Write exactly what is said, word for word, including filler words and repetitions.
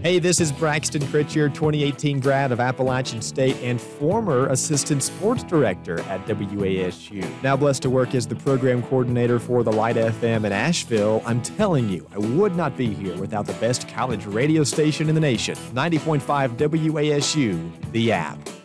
Hey, this is Braxton Critchier, twenty eighteen grad of Appalachian State and former assistant sports director at W A S U. Now blessed to work as the program coordinator for the Light F M in Asheville, I'm telling you, I would not be here without the best college radio station in the nation. ninety point five W A S U, The App.